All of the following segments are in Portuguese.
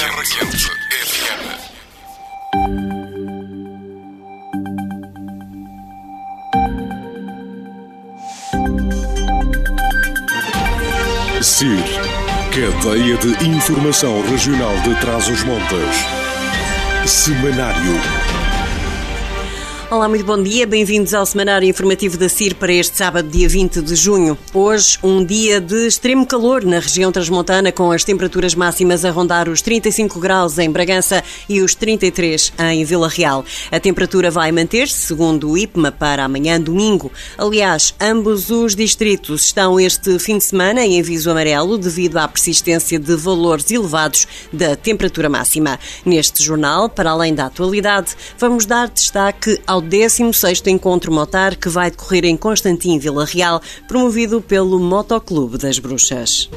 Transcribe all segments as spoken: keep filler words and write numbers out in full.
Terra Quente F M. C I R, Cadeia de Informação Regional de Trás-os-Montes. Semanário. Olá, muito bom dia. Bem-vindos ao Semanário Informativo da C I R para este sábado, dia vinte de junho. Hoje, um dia de extremo calor na região transmontana, com as temperaturas máximas a rondar os trinta e cinco graus em Bragança e os trinta e três em Vila Real. A temperatura vai manter-se, segundo o I P M A, para amanhã, domingo. Aliás, ambos os distritos estão este fim de semana em aviso amarelo devido à persistência de valores elevados da temperatura máxima. Neste jornal, para além da atualidade, vamos dar destaque ao décimo sexto Encontro Motar, que vai decorrer em Constantim, Vila Real, promovido pelo Motoclube das Bruxas.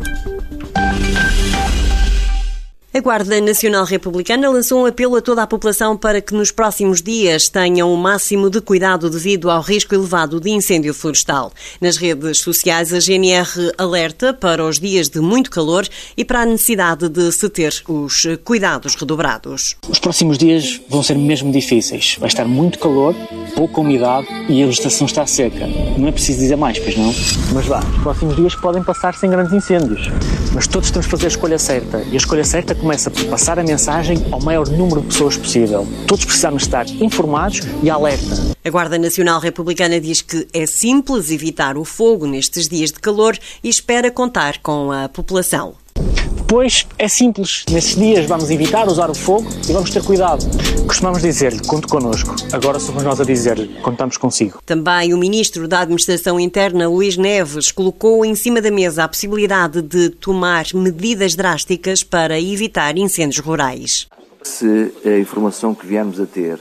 A Guarda Nacional Republicana lançou um apelo a toda a população para que nos próximos dias tenham o máximo de cuidado devido ao risco elevado de incêndio florestal. Nas redes sociais, a G N R alerta para os dias de muito calor e para a necessidade de se ter os cuidados redobrados. Os próximos dias vão ser mesmo difíceis. Vai estar muito calor, pouca umidade e a vegetação está seca. Não é preciso dizer mais, pois não? Mas vá, os próximos dias podem passar sem grandes incêndios. Mas todos temos que fazer a escolha certa. E a escolha certa começa por passar a mensagem ao maior número de pessoas possível. Todos precisamos estar informados e alerta. A Guarda Nacional Republicana diz que é simples evitar o fogo nestes dias de calor e espera contar com a população. Pois é simples, nesses dias vamos evitar usar o fogo e vamos ter cuidado. Costumamos dizer-lhe, conte connosco, agora somos nós a dizer-lhe, contamos consigo. Também o Ministro da Administração Interna, Luís Neves, colocou em cima da mesa a possibilidade de tomar medidas drásticas para evitar incêndios rurais. Se a informação que viemos a ter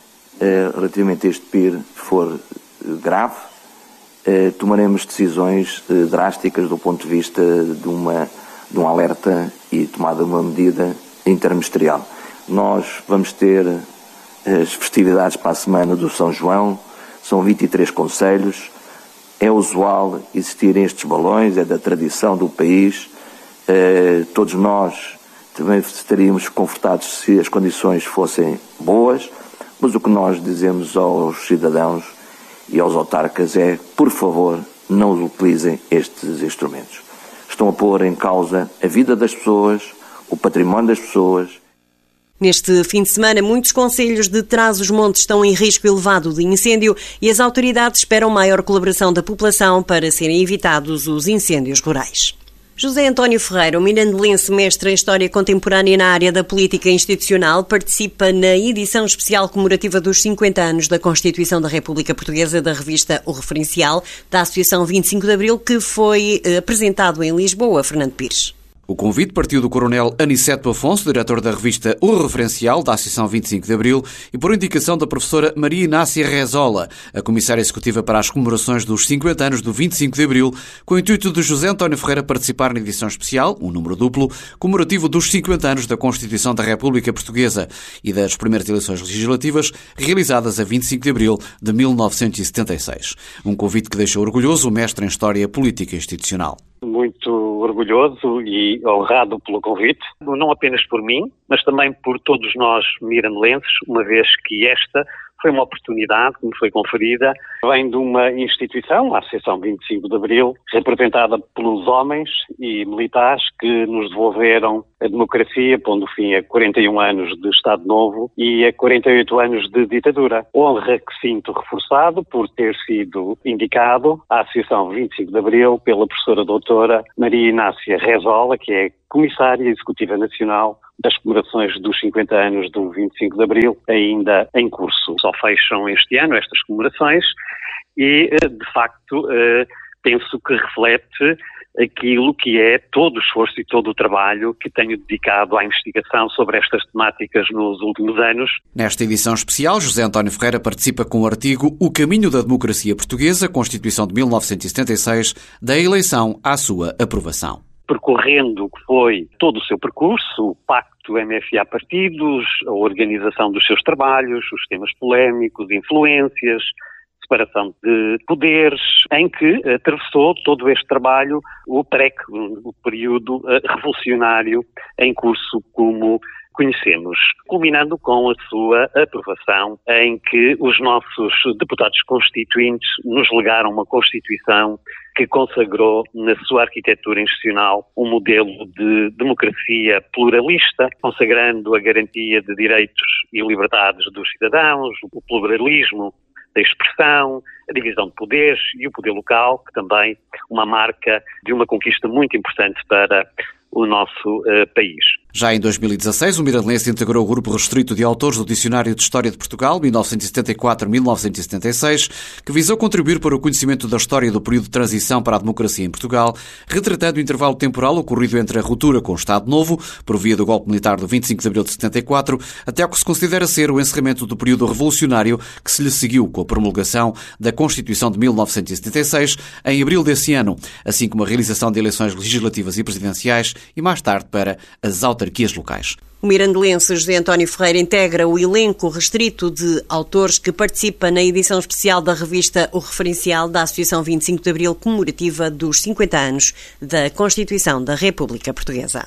eh, relativamente a este P I R for eh, grave, eh, tomaremos decisões eh, drásticas do ponto de vista de uma... de um alerta e tomada de uma medida interministerial. Nós vamos ter as festividades para a semana do São João, são vinte e três concelhos, é usual existirem estes balões, é da tradição do país, eh, todos nós também estaríamos confortados se as condições fossem boas, mas o que nós dizemos aos cidadãos e aos autarcas é, por favor, não utilizem estes instrumentos. Estão a pôr em causa a vida das pessoas, o património das pessoas. Neste fim de semana, muitos concelhos de Trás-os-Montes estão em risco elevado de incêndio e as autoridades esperam maior colaboração da população para serem evitados os incêndios rurais. José António Ferreira, um mirandelense mestre em História Contemporânea na área da política institucional, participa na edição especial comemorativa dos cinquenta anos da Constituição da República Portuguesa da revista O Referencial, da Associação vinte e cinco de Abril, que foi apresentado em Lisboa. Fernando Pires. O convite partiu do coronel Aniceto Afonso, diretor da revista O Referencial, da Associação vinte e cinco de Abril, e por indicação da professora Maria Inácia Rezola, a comissária executiva para as comemorações dos cinquenta anos do vinte e cinco de Abril, com o intuito de José António Ferreira participar na edição especial, um número duplo, comemorativo dos cinquenta anos da Constituição da República Portuguesa e das primeiras eleições legislativas realizadas a vinte e cinco de Abril de mil novecentos e setenta e seis. Um convite que deixou orgulhoso o mestre em História Política Institucional. Muito orgulhoso e honrado pelo convite, não apenas por mim, mas também por todos nós mirandelenses, uma vez que esta foi uma oportunidade que me foi conferida, vem de uma instituição, a Associação vinte e cinco de Abril, representada pelos homens e militares que nos devolveram a democracia, pondo fim a quarenta e um anos de Estado Novo e a quarenta e oito anos de ditadura. Honra que sinto reforçado por ter sido indicado à Associação vinte e cinco de Abril pela professora doutora Maria Inácia Rezola, que é Comissária Executiva Nacional das comemorações dos cinquenta anos do vinte e cinco de Abril, ainda em curso. Só fecham este ano estas comemorações e, de facto, penso que reflete aquilo que é todo o esforço e todo o trabalho que tenho dedicado à investigação sobre estas temáticas nos últimos anos. Nesta edição especial, José António Ferreira participa com o artigo O Caminho da Democracia Portuguesa, Constituição de mil novecentos e setenta e seis, da eleição à sua aprovação. Percorrendo o que foi todo o seu percurso, o pacto M F A-partidos, a organização dos seus trabalhos, os temas polémicos, influências, separação de poderes, em que atravessou todo este trabalho o P R E C, o período revolucionário em curso como conhecemos, culminando com a sua aprovação, em que os nossos deputados constituintes nos legaram uma Constituição que consagrou na sua arquitetura institucional um modelo de democracia pluralista, consagrando a garantia de direitos e liberdades dos cidadãos, o pluralismo da expressão, a divisão de poderes e o poder local, que também uma marca de uma conquista muito importante para o nosso uh, país. Já em dois mil e dezasseis, o Miradelense integrou o grupo restrito de autores do Dicionário de História de Portugal, mil novecentos e setenta e quatro a mil novecentos e setenta e seis, que visou contribuir para o conhecimento da história do período de transição para a democracia em Portugal, retratando o intervalo temporal ocorrido entre a ruptura com o Estado Novo, por via do golpe militar do vinte e cinco de abril de setenta e quatro, até ao que se considera ser o encerramento do período revolucionário que se lhe seguiu com a promulgação da Constituição de mil novecentos e setenta e seis, em abril desse ano, assim como a realização de eleições legislativas e presidenciais e mais tarde para as autarquias locais. O mirandelense José António Ferreira integra o elenco restrito de autores que participa na edição especial da revista O Referencial da Associação vinte e cinco de abril comemorativa dos cinquenta anos da Constituição da República Portuguesa.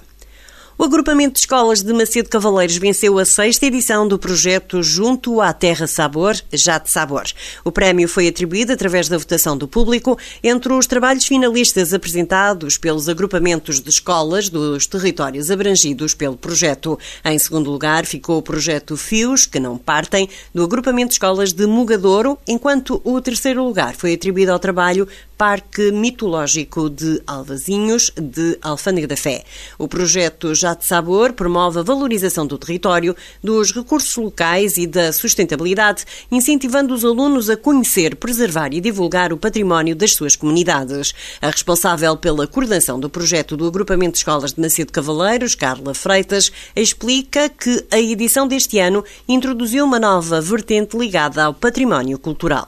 O agrupamento de escolas de Macedo Cavaleiros venceu a sexta edição do projeto Junto à Terra Sabor, Já de Sabor. O prémio foi atribuído através da votação do público entre os trabalhos finalistas apresentados pelos agrupamentos de escolas dos territórios abrangidos pelo projeto. Em segundo lugar, ficou o projeto Fios, que não partem, do agrupamento de escolas de Mugadouro, enquanto o terceiro lugar foi atribuído ao trabalho Parque Mitológico de Alvazinhos, de Alfândega da Fé. O projeto Já de Sabor promove a valorização do território, dos recursos locais e da sustentabilidade, incentivando os alunos a conhecer, preservar e divulgar o património das suas comunidades. A responsável pela coordenação do projeto do Agrupamento de Escolas de Macedo Cavaleiros, Carla Freitas, explica que a edição deste ano introduziu uma nova vertente ligada ao património cultural.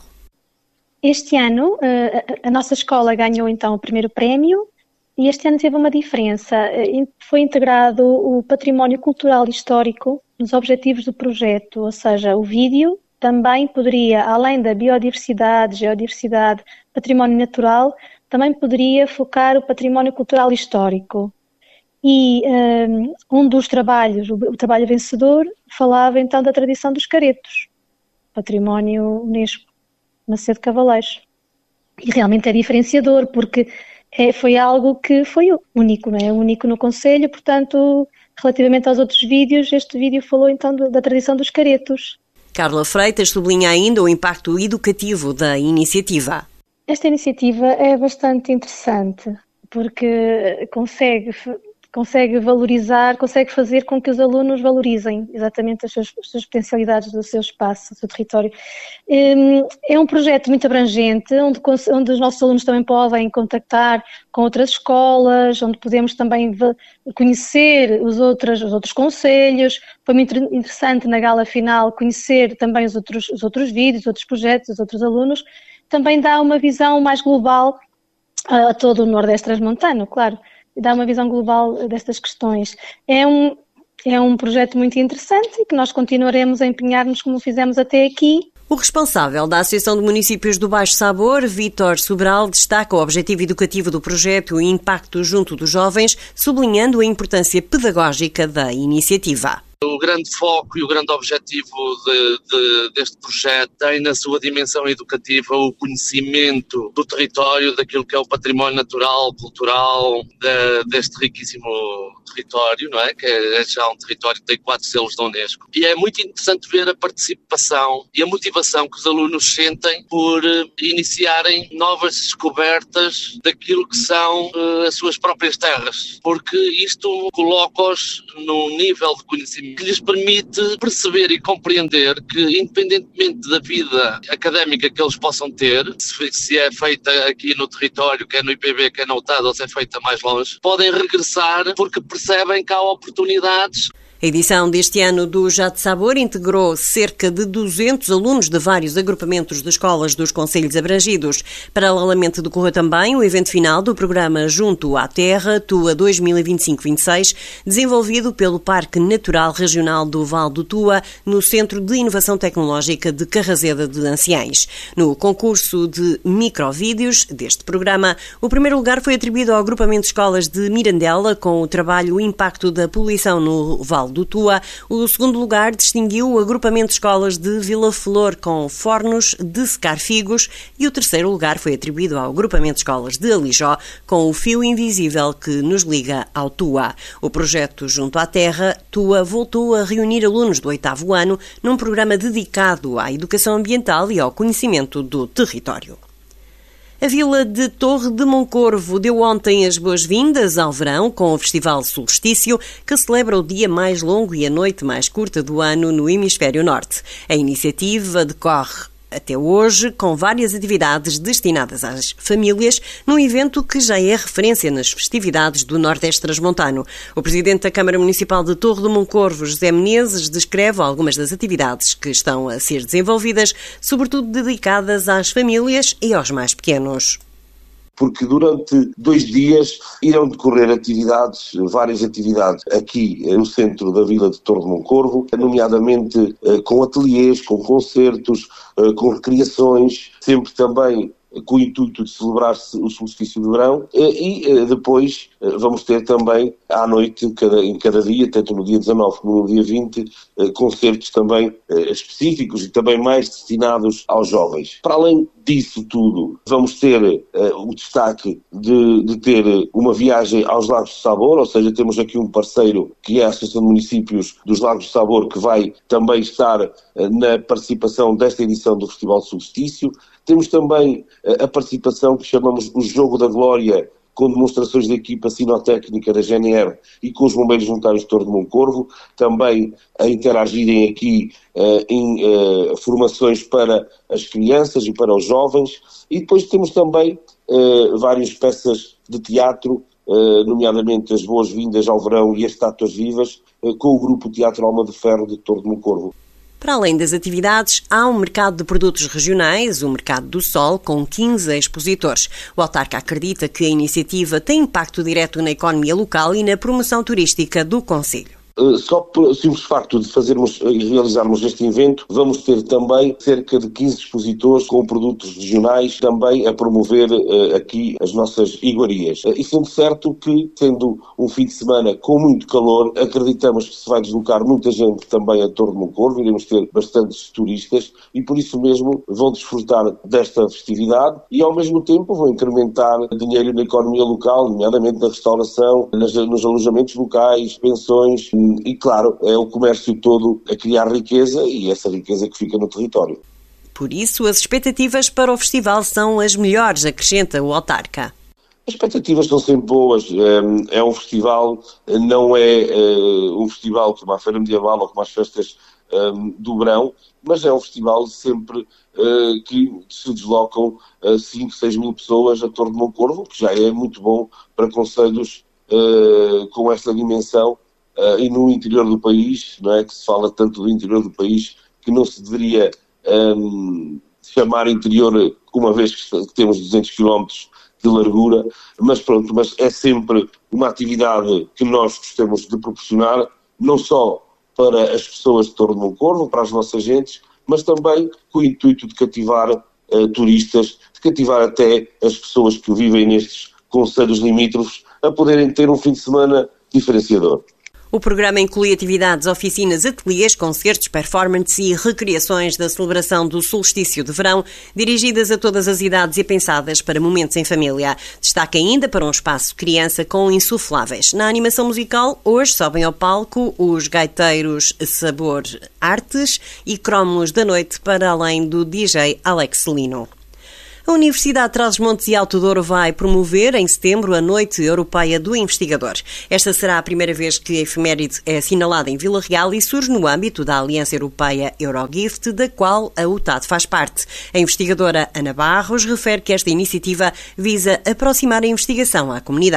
Este ano, a nossa escola ganhou então o primeiro prémio e este ano teve uma diferença. Foi integrado o património cultural e histórico nos objetivos do projeto, ou seja, o vídeo também poderia, além da biodiversidade, geodiversidade, património natural, também poderia focar o património cultural e histórico. E um, um dos trabalhos, o trabalho vencedor, falava então da tradição dos caretos, património Unesco. Macedo Cavaleiros. E realmente é diferenciador, porque é, foi algo que foi único, não é? Único no concelho, portanto, relativamente aos outros vídeos, este vídeo falou então da tradição dos caretos. Carla Freitas sublinha ainda o impacto educativo da iniciativa. Esta iniciativa é bastante interessante, porque consegue... consegue valorizar, consegue fazer com que os alunos valorizem exatamente as suas, as suas potencialidades do seu espaço, do seu território. É um projeto muito abrangente, onde, onde os nossos alunos também podem contactar com outras escolas, onde podemos também conhecer os outros, os outros concelhos. Foi muito interessante na gala final conhecer também os outros, os outros vídeos, os outros projetos, os outros alunos. Também dá uma visão mais global a todo o Nordeste Transmontano, claro. Dá uma visão global destas questões. É um, é um projeto muito interessante e que nós continuaremos a empenhar-nos como fizemos até aqui. O responsável da Associação de Municípios do Baixo Sabor, Vítor Sobral, destaca o objetivo educativo do projeto e o impacto junto dos jovens, sublinhando a importância pedagógica da iniciativa. O grande foco e o grande objetivo de, de, deste projeto tem na sua dimensão educativa o conhecimento do território, daquilo que é o património natural, cultural de, deste riquíssimo território, não é? Que é já um território que tem quatro selos da Unesco. E é muito interessante ver a participação e a motivação que os alunos sentem por uh, iniciarem novas descobertas daquilo que são uh, as suas próprias terras, porque isto coloca-os num nível de conhecimento que lhes permite perceber e compreender que, independentemente da vida académica que eles possam ter, se é feita aqui no território, quer no I P B, quer na U T A D, ou se é feita mais longe, podem regressar porque percebem que há oportunidades. A edição deste ano do Já de Sabor integrou cerca de duzentos alunos de vários agrupamentos de escolas dos concelhos abrangidos. Paralelamente decorreu também o evento final do programa Junto à Terra, Tua dois mil e vinte e cinco vinte e seis, desenvolvido pelo Parque Natural Regional do Val do Tua, no Centro de Inovação Tecnológica de Carraseda de Anciães. No concurso de microvídeos deste programa, o primeiro lugar foi atribuído ao agrupamento de escolas de Mirandela, com o trabalho O Impacto da Poluição no Val do Tua. O segundo lugar distinguiu o agrupamento de escolas de Vila Flor, com Fornos de Secar Figos, e o terceiro lugar foi atribuído ao agrupamento de escolas de Alijó, com o fio invisível que nos liga ao Tua. O projeto Junto à Terra, Tua, voltou a reunir alunos do oitavo ano num programa dedicado à educação ambiental e ao conhecimento do território. A Vila de Torre de Moncorvo deu ontem as boas-vindas ao verão com o Festival Solstício, que celebra o dia mais longo e a noite mais curta do ano no Hemisfério Norte. A iniciativa decorre até hoje, com várias atividades destinadas às famílias, num evento que já é referência nas festividades do Nordeste Transmontano. O presidente da Câmara Municipal de Torre de Moncorvo, José Menezes, descreve algumas das atividades que estão a ser desenvolvidas, sobretudo dedicadas às famílias e aos mais pequenos. Porque durante dois dias irão decorrer atividades, várias atividades aqui no centro da Vila de Torre de Moncorvo, nomeadamente com ateliês, com concertos, com recreações, sempre também com o intuito de celebrar-se o solstício de verão, e depois vamos ter também à noite, em cada dia, tanto no dia dezanove como no dia vinte, concertos também específicos e também mais destinados aos jovens. Para além disso tudo, vamos ter o destaque de, de ter uma viagem aos Lagos do Sabor, ou seja, temos aqui um parceiro que é a Associação de Municípios dos Lagos do Sabor, que vai também estar na participação desta edição do Festival Solstício. Temos também a participação que chamamos o Jogo da Glória, com demonstrações de equipa sinotécnica da G N R e com os Bombeiros Voluntários de Torre de Moncorvo, também a interagirem aqui uh, em uh, formações para as crianças e para os jovens. E depois temos também uh, várias peças de teatro, uh, nomeadamente as Boas-Vindas ao Verão e as Estátuas Vivas, uh, com o grupo Teatro Alma de Ferro de Torre de Moncorvo. Para além das atividades, há um mercado de produtos regionais, o Mercado do Sol, com quinze expositores. O autarca acredita que a iniciativa tem impacto direto na economia local e na promoção turística do concelho. Só por simples facto de fazermos e realizarmos este evento, vamos ter também cerca de quinze expositores com produtos regionais também a promover uh, aqui as nossas iguarias. Uh, e sendo certo que, tendo um fim de semana com muito calor, acreditamos que se vai deslocar muita gente também a Torre de Moncorvo, iremos ter bastantes turistas e por isso mesmo vão desfrutar desta festividade e ao mesmo tempo vão incrementar dinheiro na economia local, nomeadamente na restauração, nas, nos alojamentos locais, pensões. E, claro, é o comércio todo a criar riqueza e essa riqueza que fica no território. Por isso, as expectativas para o festival são as melhores, acrescenta o autarca. As expectativas são sempre boas. É um festival, não é um festival como a Feira Medieval ou como as festas do verão, mas é um festival sempre que se deslocam cinco, seis mil pessoas a Torre de Moncorvo, que já é muito bom para concelhos com esta dimensão. Uh, e no interior do país, não é, que se fala tanto do interior do país, que não se deveria um, chamar interior, uma vez que temos duzentos quilómetros de largura, mas pronto, mas é sempre uma atividade que nós gostamos de proporcionar, não só para as pessoas de Torre de Moncorvo, para as nossas gentes, mas também com o intuito de cativar uh, turistas, de cativar até as pessoas que vivem nestes concelhos limítrofes, a poderem ter um fim de semana diferenciador. O programa inclui atividades, oficinas, ateliês, concertos, performances e recriações da celebração do solstício de verão, dirigidas a todas as idades e pensadas para momentos em família. Destaca ainda para um espaço criança com insufláveis. Na animação musical, hoje sobem ao palco os gaiteiros Sabor Artes e Cromos da Noite, para além do D J Alex Lino. A Universidade de Trás-os-Montes e Alto Douro vai promover em setembro a Noite Europeia do Investigador. Esta será a primeira vez que a efeméride é assinalada em Vila Real e surge no âmbito da Aliança Europeia Eurogift, da qual a U T A D faz parte. A investigadora Ana Barros refere que esta iniciativa visa aproximar a investigação à comunidade.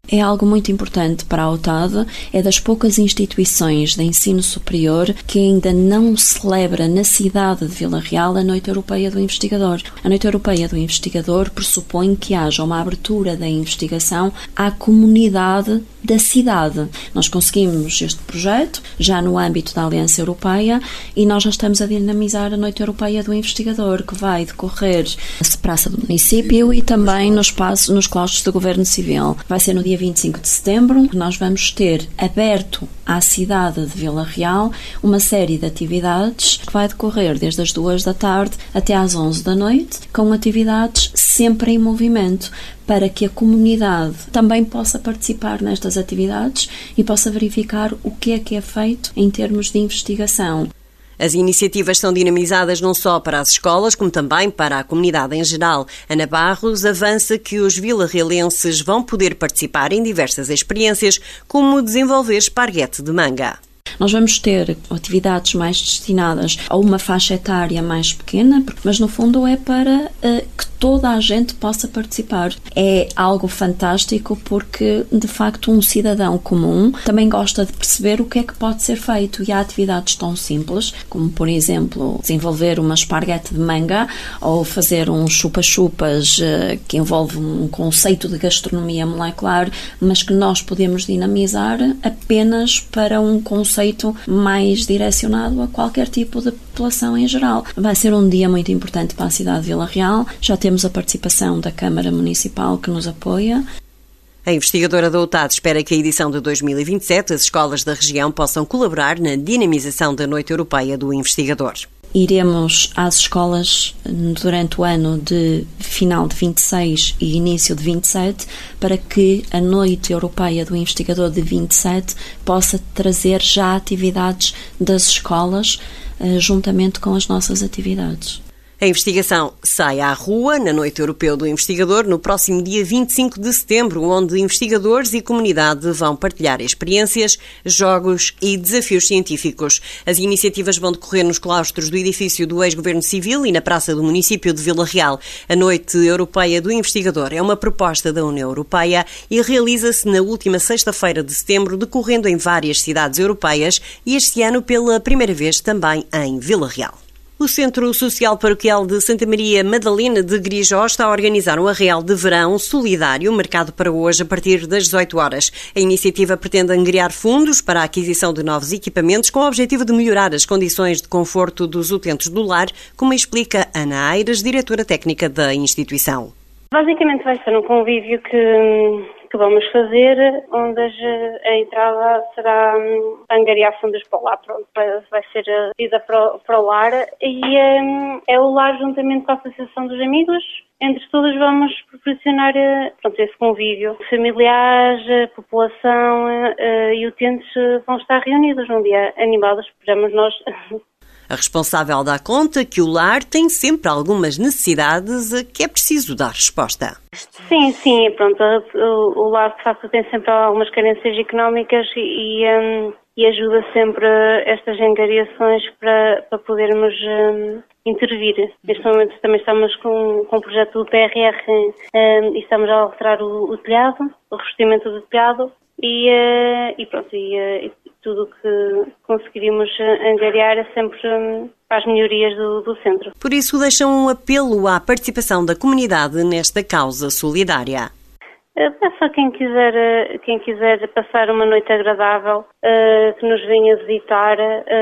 É algo muito importante para a O T A D, é das poucas instituições de ensino superior que ainda não celebra na cidade de Vila Real a Noite Europeia do Investigador. A Noite Europeia do Investigador pressupõe que haja uma abertura da investigação à comunidade da cidade. Nós conseguimos este projeto já no âmbito da Aliança Europeia e nós já estamos a dinamizar a Noite Europeia do Investigador, que vai decorrer na Praça do Município e também no espaço, nos claustros do Governo Civil. Vai ser no dia vinte e cinco de setembro, que nós vamos ter aberto à cidade de Vila Real uma série de atividades que vai decorrer desde as duas da tarde até às onze da noite, com atividades sempre em movimento, para que a comunidade também possa participar nestas atividades e possa verificar o que é que é feito em termos de investigação. As iniciativas são dinamizadas não só para as escolas, como também para a comunidade em geral. Ana Barros avança que os vilarrealenses vão poder participar em diversas experiências, como desenvolver esparguete de manga. Nós vamos ter atividades mais destinadas a uma faixa etária mais pequena, mas no fundo é para uh, que toda a gente possa participar. É algo fantástico porque, de facto, um cidadão comum também gosta de perceber o que é que pode ser feito e há atividades tão simples como, por exemplo, desenvolver uma esparguete de manga ou fazer uns chupa-chupas uh, que envolve um conceito de gastronomia molecular, mas que nós podemos dinamizar apenas para um conceito mais direcionado a qualquer tipo de população em geral. Vai ser um dia muito importante para a cidade de Vila Real. Já temos a participação da Câmara Municipal que nos apoia. A investigadora da O T A D espera que a edição de dois mil e vinte e sete as escolas da região possam colaborar na dinamização da Noite Europeia do Investigador. Iremos às escolas durante o ano de final de vinte e seis e início de vinte e sete para que a Noite Europeia do Investigador de vinte e sete possa trazer já atividades das escolas juntamente com as nossas atividades. A investigação sai à rua na Noite Europeia do Investigador no próximo dia vinte e cinco de setembro, onde investigadores e comunidade vão partilhar experiências, jogos e desafios científicos. As iniciativas vão decorrer nos claustros do edifício do ex-Governo Civil e na Praça do Município de Vila Real. A Noite Europeia do Investigador é uma proposta da União Europeia e realiza-se na última sexta-feira de setembro, decorrendo em várias cidades europeias e este ano pela primeira vez também em Vila Real. O Centro Social Paroquial de Santa Maria Madalena de Grijó está a organizar um arraial de verão solidário marcado para hoje a partir das dezoito horas. A iniciativa pretende angariar fundos para a aquisição de novos equipamentos com o objetivo de melhorar as condições de conforto dos utentes do lar, como explica Ana Aires, diretora técnica da instituição. Basicamente vai ser um convívio que, que vamos fazer, onde a entrada será angariar fundos para o lar, pronto, vai ser ida para, para o lar e um, é o lar juntamente com a Associação dos Amigos. Entre todos vamos proporcionar pronto, esse convívio. Familiares, população uh, e utentes vão estar reunidos num dia animado, esperamos nós. A responsável dá conta que o lar tem sempre algumas necessidades a que é preciso dar resposta. Sim, sim, pronto, o, o lar de facto tem sempre algumas carências económicas e, um, e ajuda sempre estas angariações para, para podermos um, intervir. Neste momento também estamos com, com o projeto do P R R um, e estamos a alterar o, o telhado, o revestimento do telhado e, uh, e pronto, e, uh, e tudo o que conseguirimos angariar é sempre para as melhorias do, do centro. Por isso deixam um apelo à participação da comunidade nesta causa solidária. É só quem quiser, quem quiser passar uma noite agradável, que nos venha visitar,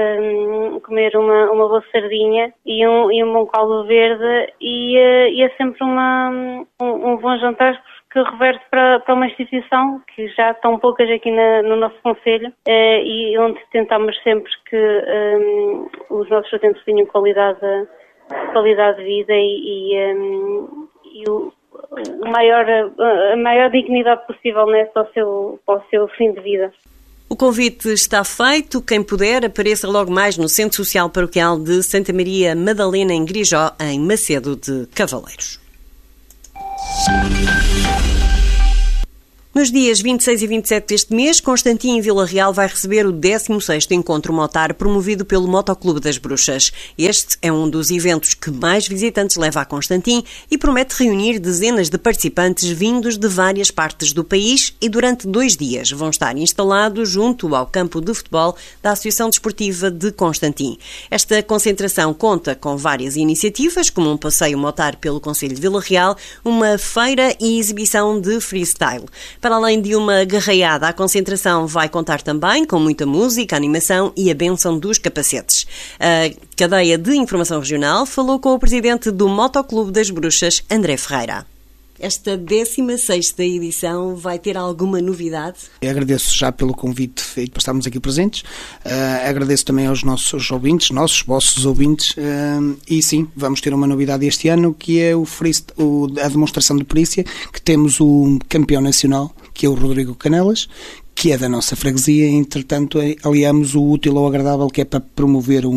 comer uma, uma boa sardinha e um, e um bom caldo verde e, e é sempre uma, um, um bom jantar que reverte para, para uma instituição que já estão poucas aqui na, no nosso concelho eh, e onde tentamos sempre que um, os nossos utentes tenham qualidade, qualidade de vida e, e, um, e o, o maior, a maior dignidade possível, né, para o seu, para o seu fim de vida. O convite está feito. Quem puder, apareça logo mais no Centro Social Paroquial de Santa Maria Madalena, em Grijó, em Macedo de Cavaleiros. Nos dias vinte e seis e vinte e sete deste mês, Constantin em Vila Real vai receber o décimo sexto Encontro Motar promovido pelo Motoclube das Bruxas. Este é um dos eventos que mais visitantes leva a Constantin e promete reunir dezenas de participantes vindos de várias partes do país e durante dois dias vão estar instalados junto ao campo de futebol da Associação Desportiva de Constantin. Esta concentração conta com várias iniciativas, como um passeio motar pelo Concelho de Vila Real, uma feira e exibição de freestyle. Para além de uma garraiada, a concentração vai contar também com muita música, animação e a bênção dos capacetes. A cadeia de informação regional falou com o presidente do Motoclube das Bruxas, André Ferreira. Esta décima sexta edição vai ter alguma novidade? Eu agradeço já pelo convite feito para estarmos aqui presentes. Uh, agradeço também aos nossos ouvintes, nossos, vossos ouvintes. Uh, e sim, vamos ter uma novidade este ano, que é o, free, o a demonstração de perícia, que temos o campeão nacional, que é o Rodrigo Canelas, que é da nossa freguesia. Entretanto, aliamos o útil ao agradável, que é para promover um,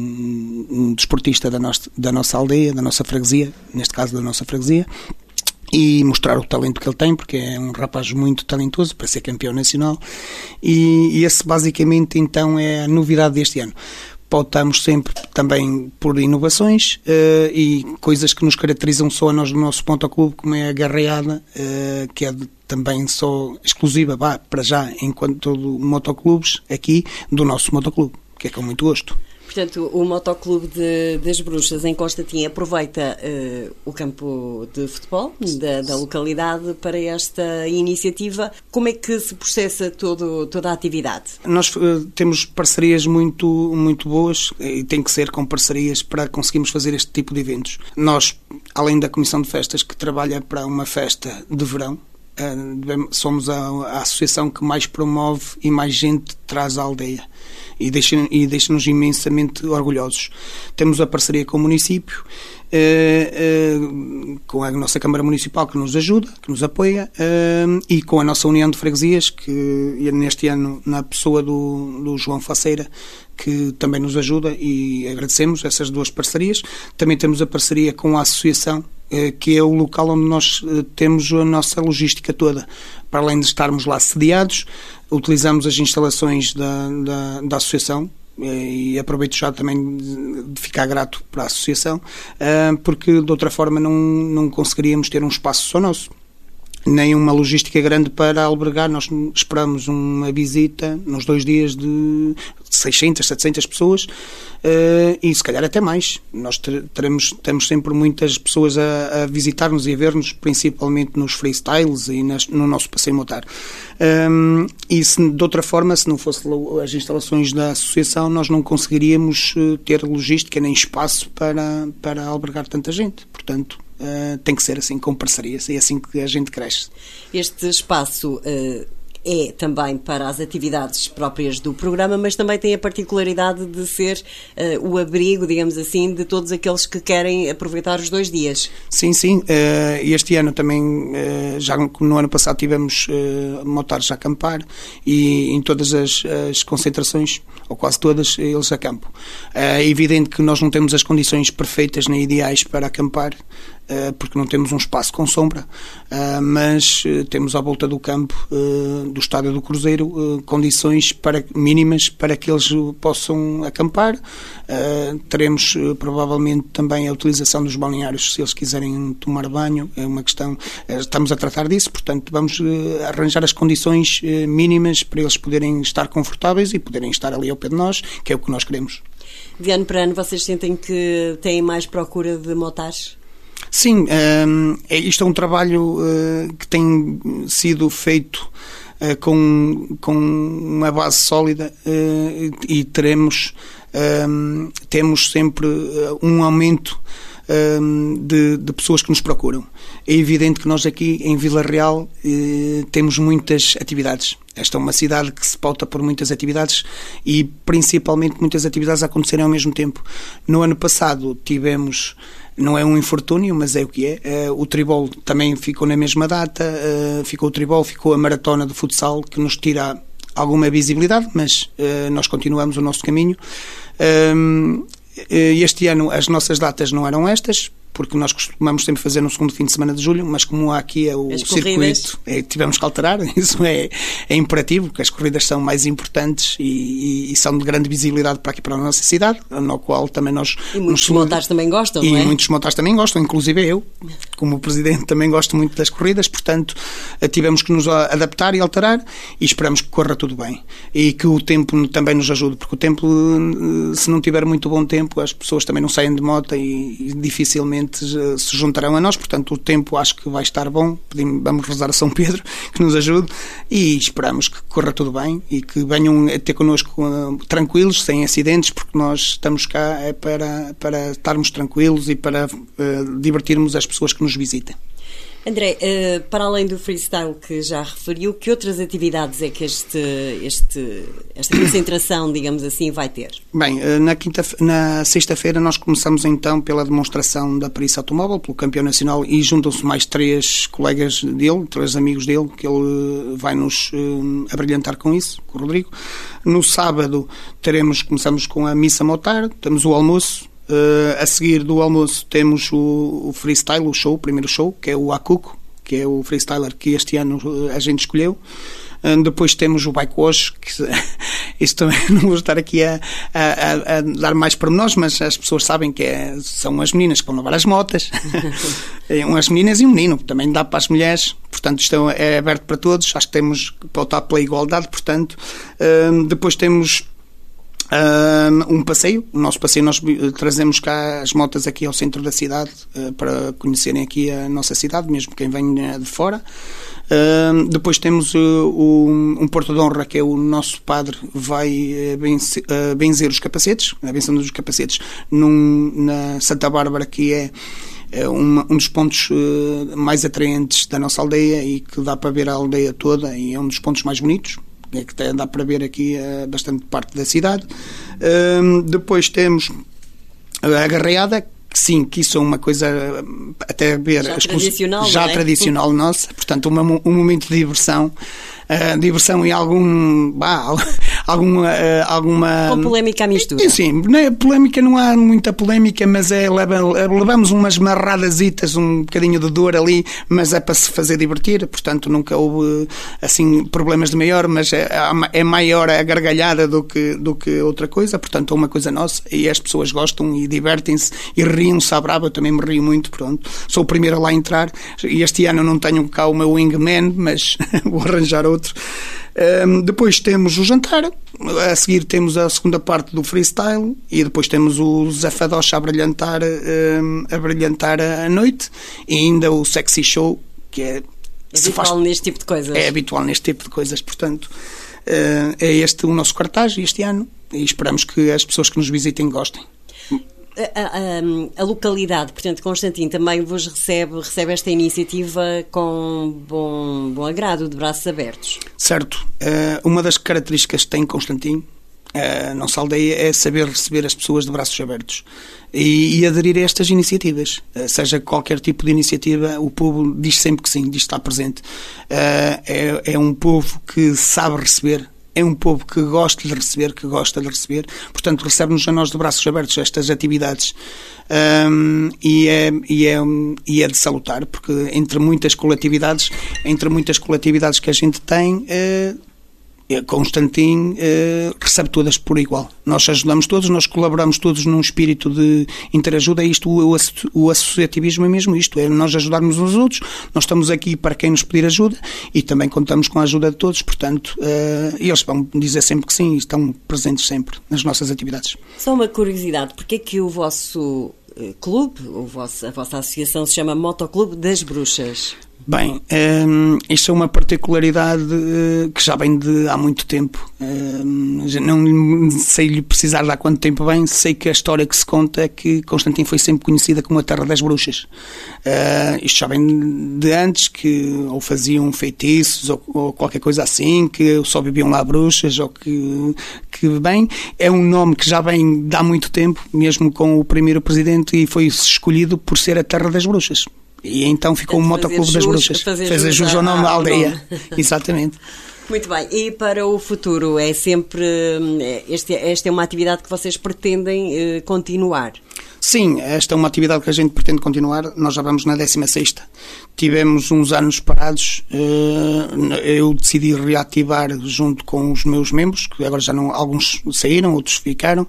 um desportista da, nossa, da nossa aldeia, da nossa freguesia, neste caso da nossa freguesia, e mostrar o talento que ele tem, porque é um rapaz muito talentoso para ser campeão nacional. E, e esse basicamente então é a novidade deste ano. Pautamos sempre também por inovações uh, e coisas que nos caracterizam só a nós do nosso motoclube, como é a garreada, uh, que é de, também só exclusiva, vá, para já, enquanto motoclubes aqui, do nosso motoclube, que é com muito gosto. Portanto, o Motoclube de, das Bruxas em Constantin aproveita uh, o campo de futebol da, da localidade para esta iniciativa. Como é que se processa todo, toda a atividade? Nós uh, temos parcerias muito, muito boas, e tem que ser com parcerias para conseguirmos fazer este tipo de eventos. Nós, além da Comissão de Festas, que trabalha para uma festa de verão, uh, somos a, a associação que mais promove e mais gente traz à aldeia. E deixa-nos e deixa-nos imensamente orgulhosos. Temos a parceria com o município, eh, eh, com a nossa Câmara Municipal, que nos ajuda, que nos apoia, eh, e com a nossa União de Freguesias, que neste ano, na pessoa do, do João Faceira, que também nos ajuda, e agradecemos essas duas parcerias. Também temos a parceria com a Associação, que é o local onde nós temos a nossa logística toda. Para além de estarmos lá sediados, utilizamos as instalações da, da, da Associação, e aproveito já também de ficar grato para a Associação, porque de outra forma não, não conseguiríamos ter um espaço só nosso, nem uma logística grande para albergar. Nós esperamos uma visita nos dois dias de seiscentas, setecentas pessoas, uh, e se calhar até mais. Nós teremos, temos sempre muitas pessoas a, a visitar-nos e a ver-nos, principalmente nos freestyles e nas, no nosso passeio motar. Um, e se, de outra forma, se não fossem as instalações da associação, nós não conseguiríamos ter logística nem espaço para, para albergar tanta gente. Portanto, Uh, tem que ser assim, com parcerias, e é assim que a gente cresce. Este espaço uh, é também para as atividades próprias do programa, mas também tem a particularidade de ser uh, o abrigo, digamos assim, de todos aqueles que querem aproveitar os dois dias. Sim, sim. Uh, este ano também, uh, já no ano passado tivemos uh, motares a acampar, e em todas as, as concentrações, ou quase todas, eles acampam. Uh, é evidente que nós não temos as condições perfeitas nem ideais para acampar, porque não temos um espaço com sombra, mas temos à volta do campo do Estádio do Cruzeiro condições para, mínimas para que eles possam acampar. Teremos provavelmente também a utilização dos balneários, se eles quiserem tomar banho. É uma questão, estamos a tratar disso, portanto vamos arranjar as condições mínimas para eles poderem estar confortáveis e poderem estar ali ao pé de nós, que é o que nós queremos. De ano para ano, vocês sentem que têm mais procura de motares? Sim, um, isto é um trabalho uh, que tem sido feito uh, com, com uma base sólida, uh, e teremos, um, temos sempre uh, um aumento um, de, de pessoas que nos procuram. É evidente que nós aqui em Vila Real uh, temos muitas atividades. Esta é uma cidade que se pauta por muitas atividades, e principalmente muitas atividades a acontecerem ao mesmo tempo. No ano passado tivemos, não é um infortúnio, mas é o que é, uh, o Tribol também ficou na mesma data, uh, ficou o Tribol, ficou a maratona de futsal, que nos tira alguma visibilidade, mas uh, nós continuamos o nosso caminho. Um, este ano as nossas datas não eram estas, porque nós costumamos sempre fazer no segundo fim de semana de julho, mas como aqui é o as circuito, é, tivemos que alterar, isso é, é imperativo, porque as corridas são mais importantes e, e, e são de grande visibilidade para aqui, para a nossa cidade, no qual também nós... E muitos nos, montares também gostam, e não é? E muitos montares também gostam, inclusive eu, como presidente, também gosto muito das corridas, portanto, tivemos que nos adaptar e alterar e esperamos que corra tudo bem. E que o tempo também nos ajude, porque o tempo, se não tiver muito bom tempo, as pessoas também não saem de moto e, e dificilmente se juntarão a nós, portanto o tempo acho que vai estar bom, pedimos, vamos rezar a São Pedro que nos ajude e esperamos que corra tudo bem e que venham a ter connosco uh, tranquilos, sem acidentes, porque nós estamos cá é para, para estarmos tranquilos e para uh, divertirmos as pessoas que nos visitam. André, uh, para além do freestyle que já referiu, que outras atividades é que este, este, esta concentração, digamos assim, vai ter? Bem, na, quinta, na sexta-feira nós começamos então pela demonstração da perícia automóvel, pelo campeão nacional, e juntam-se mais três colegas dele, três amigos dele, que ele vai nos uh, abrilhantar com isso, com o Rodrigo. No sábado teremos, começamos com a missa motar, temos o almoço. Uh, a seguir do almoço temos o, o freestyle, o show, o primeiro show, que é o Akuko, que é o freestyler que este ano a gente escolheu. Uh, depois temos o Bike Wash, que isto também não vou estar aqui a, a, a dar mais pormenores, mas as pessoas sabem que é, são as meninas que vão lavar as motas. Umas meninas e um menino, também dá para as mulheres, portanto isto é aberto para todos, acho que temos que pautar pela igualdade, portanto. Uh, depois temos Uh, um passeio, o nosso passeio nós trazemos cá as motas aqui ao centro da cidade uh, para conhecerem aqui a nossa cidade, mesmo quem venha de fora. Uh, depois temos uh, um, um Porto de Honra, que é o nosso padre vai uh, benzer, uh, benzer os capacetes, a benção dos capacetes num, na Santa Bárbara, que é É um, um dos pontos uh, mais atraentes da nossa aldeia e que dá para ver a aldeia toda e é um dos pontos mais bonitos, é que dá para ver aqui uh, bastante parte da cidade. Uh, depois temos a Garreada, que sim, que isso é uma coisa até ver já tradicional, já é? tradicional nossa, portanto uma, um momento de diversão. Uh, diversão e algum bah, alguma, uh, alguma com polémica à mistura. Sim, não é, polémica não há muita polémica, mas é leva, levamos umas marradasitas, um bocadinho de dor ali, mas é para se fazer divertir, portanto nunca houve assim problemas de maior, mas é, é maior a gargalhada do que, do que outra coisa, portanto é uma coisa nossa e as pessoas gostam e divertem-se e riam-se à brava. Eu também me rio muito, pronto, sou o primeiro a lá entrar e este ano não tenho cá o meu wingman, mas vou arranjar outro. Um, depois temos o jantar, a seguir temos a segunda parte do freestyle e depois temos o Zé Fadocha a brilhantar, um, a brilhantar a noite e ainda o sexy show, que é, é habitual faz, neste tipo de coisas. É habitual neste tipo de coisas, portanto uh, é este o nosso cartaz este ano e esperamos que as pessoas que nos visitem gostem. A, a, a localidade, portanto, Constantino, também vos recebe, recebe esta iniciativa com bom, bom agrado, de braços abertos. Certo. Uh, uma das características que tem Constantino, a nossa aldeia, é saber receber as pessoas de braços abertos e, e aderir a estas iniciativas. Uh, seja qualquer tipo de iniciativa, o povo diz sempre que sim, diz que está presente. Uh, é, é um povo que sabe receber. É um povo que gosta de receber, que gosta de receber, portanto recebe-nos a nós de braços abertos estas atividades um, e, é, e, é, e é de salutar, porque entre muitas coletividades, entre muitas coletividades que a gente tem, uh, Constantino uh, recebe todas por igual. Nós ajudamos todos, nós colaboramos todos num espírito de interajuda. É isto, o, o associativismo é mesmo isto, é nós ajudarmos uns aos outros. Nós estamos aqui para quem nos pedir ajuda e também contamos com a ajuda de todos, portanto, uh, eles vão dizer sempre que sim e estão presentes sempre nas nossas atividades. Só uma curiosidade, porque é que o vosso clube, o vosso, a vossa associação se chama Motoclube das Bruxas? Bem, um, isto é uma particularidade uh, que já vem de há muito tempo. Um, não sei lhe precisar de há quanto tempo vem, sei que a história que se conta é que Constantino foi sempre conhecida como a Terra das Bruxas. Uh, isto já vem de antes, que ou faziam feitiços ou, ou qualquer coisa assim, que só viviam lá bruxas, ou que, que bem, é um nome que já vem de há muito tempo, mesmo com o primeiro presidente, e foi escolhido por ser a Terra das Bruxas. E então ficou o Motoclube das Bruxas. Fez a jus ao nome da aldeia. Exatamente. Muito bem. E para o futuro, é sempre... Este, esta é uma atividade que vocês pretendem eh, continuar? Sim, esta é uma atividade que a gente pretende continuar. Nós já vamos na décima sexta. Tivemos uns anos parados. Eu decidi reativar junto com os meus membros, que agora já não, alguns saíram, outros ficaram.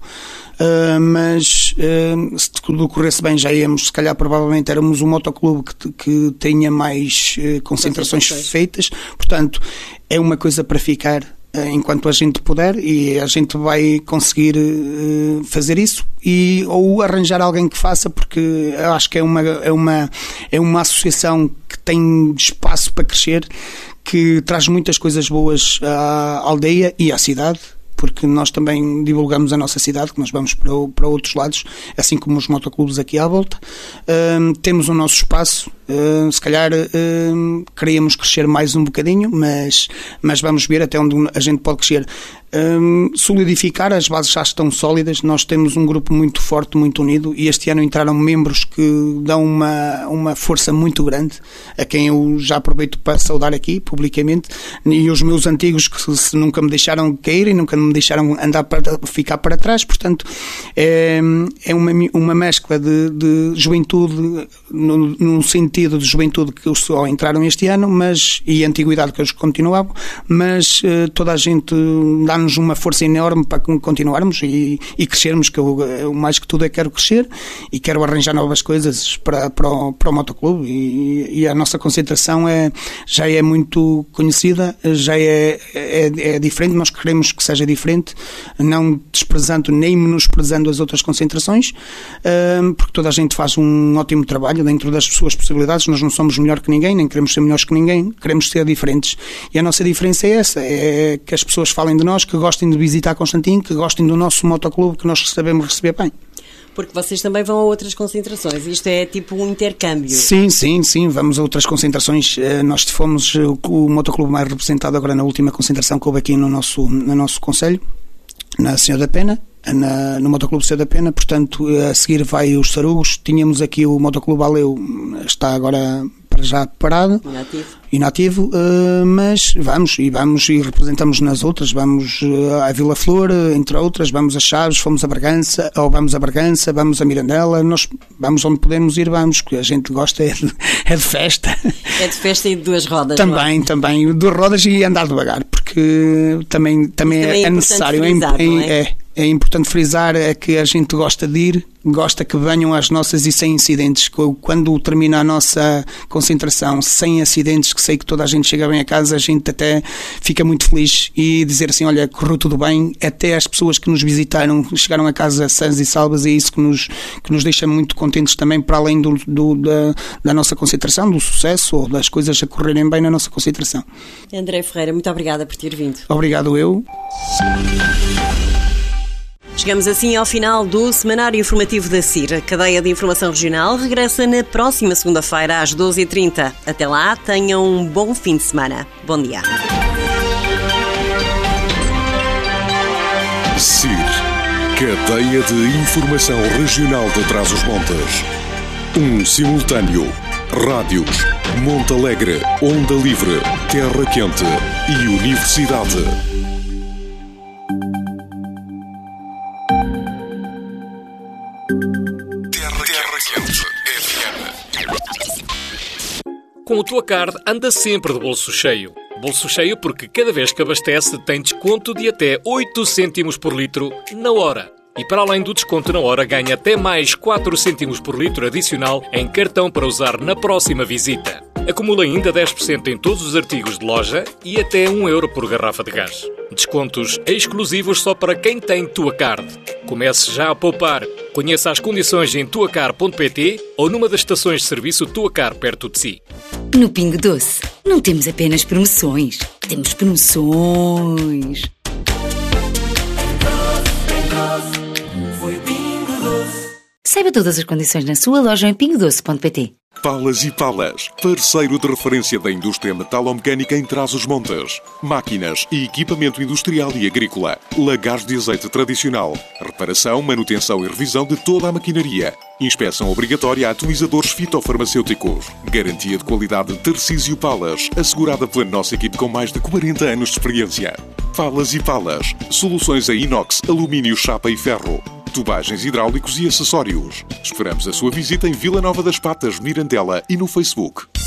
Mas se tudo corresse bem, já íamos, se calhar provavelmente éramos um motoclube que, que tenha mais concentrações feitas. Portanto, é uma coisa para ficar enquanto a gente puder, e a gente vai conseguir uh, fazer isso, e, ou arranjar alguém que faça, porque eu acho que é uma, é uma, é uma associação que tem espaço para crescer, que traz muitas coisas boas à aldeia e à cidade, porque nós também divulgamos a nossa cidade, que nós vamos para, para outros lados, assim como os motoclubes aqui à volta. Uh, temos o nosso espaço, uh, se calhar uh, queríamos crescer mais um bocadinho, mas, mas vamos ver até onde a gente pode crescer. Um, solidificar, as bases já estão sólidas, nós temos um grupo muito forte, muito unido, e este ano entraram membros que dão uma, uma força muito grande, a quem eu já aproveito para saudar aqui publicamente, e os meus antigos que se nunca me deixaram cair e nunca me deixaram andar para ficar para trás. Portanto, é, é uma, uma mescla de, de juventude, no, no sentido de juventude que só entraram este ano, mas, e antiguidade que eles continuavam, mas uh, toda a gente dá nos uma força enorme para continuarmos e, e crescermos, que eu, eu mais que tudo é quero crescer e quero arranjar novas coisas para, para, o, para o motoclube, e, e a nossa concentração é, já é muito conhecida, já é, é, é diferente, nós queremos que seja diferente, não desprezando nem menosprezando as outras concentrações, porque toda a gente faz um ótimo trabalho dentro das suas possibilidades. Nós não somos melhor que ninguém, nem queremos ser melhores que ninguém, queremos ser diferentes, e a nossa diferença é essa, é que as pessoas falem de nós, que gostem de visitar Constantino, que gostem do nosso motoclube, que nós sabemos receber bem. Porque vocês também vão a outras concentrações, isto é tipo um intercâmbio. Sim, sim, sim, vamos a outras concentrações. Nós fomos o motoclube mais representado agora na última concentração que houve aqui no nosso, no nosso concelho, na Senhor da Pena, na, no Motoclube Senhor da Pena. Portanto, a seguir vai os Sarugos. Tínhamos aqui o Motoclube Aleu, está agora para já parado, inativo, inativo uh, mas vamos e vamos e representamos nas outras, vamos uh, à Vila Flor, entre outras, vamos a Chaves, fomos a Bragança, ou vamos a Bragança, vamos a Mirandela, nós vamos onde podemos ir, vamos, porque a gente gosta é de, é de festa. É de festa e de duas rodas. Também, também, duas rodas e andar devagar, porque também, também, também é, é necessário, frisar, é, é, é? É importante frisar é que a gente gosta de ir, gosta que venham às nossas e sem incidentes. Quando termina a nossa concentração sem acidentes, que sei que toda a gente chega bem a casa, a gente até fica muito feliz, e dizer assim, olha, correu tudo bem, até as pessoas que nos visitaram chegaram a casa sãs e salvas, e é isso que nos, que nos deixa muito contentes também, para além do, do, da, da nossa concentração, do sucesso ou das coisas a correrem bem na nossa concentração. André Ferreira, muito obrigada por ter vindo. Obrigado eu. Chegamos assim ao final do Semanário Informativo da C I R. A cadeia de informação regional regressa na próxima segunda-feira às doze e trinta. Até lá, tenham um bom fim de semana. Bom dia. C I R, Cadeia de Informação Regional de Trás-os-Montes. Um simultâneo. Rádios, Monte Alegre, Onda Livre, Terra Quente e Universidade. Com o Tuacard anda sempre de bolso cheio. Bolso cheio porque cada vez que abastece tem desconto de até oito cêntimos por litro na hora. E para além do desconto na hora, ganha até mais quatro cêntimos por litro adicional em cartão para usar na próxima visita. Acumula ainda dez por cento em todos os artigos de loja e até um euro por garrafa de gás. Descontos exclusivos só para quem tem Tuacard. Comece já a poupar. Conheça as condições em tuacar ponto pt ou numa das estações de serviço Tuacar perto de si. No Pingo Doce, não temos apenas promoções, temos promoções. Saiba todas as condições na sua loja em pingo doce ponto pt. Palas e Palas, parceiro de referência da indústria metalomecânica em Trás-os-Montes. Máquinas e equipamento industrial e agrícola. Lagares de azeite tradicional. Reparação, manutenção e revisão de toda a maquinaria. Inspeção obrigatória a atomizadores fitofarmacêuticos. Garantia de qualidade de Tarcísio Palas, assegurada pela nossa equipe com mais de quarenta anos de experiência. Palas e Palas, soluções em inox, alumínio, chapa e ferro. tubagens hidráulicos e acessórios. Esperamos a sua visita em Vila Nova das Patas, Mirandela e no Facebook.